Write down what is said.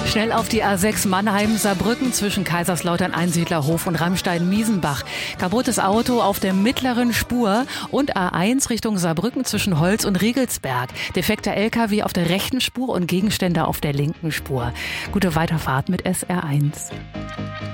Schnell auf die A6 Mannheim-Saarbrücken zwischen Kaiserslautern-Einsiedlerhof und Rammstein-Miesenbach. Kaputtes Auto auf der mittleren Spur und A1 Richtung Saarbrücken zwischen Holz und Riegelsberg. Defekter LKW auf der rechten Spur und Gegenstände auf der linken Spur. Gute Weiterfahrt mit SR1.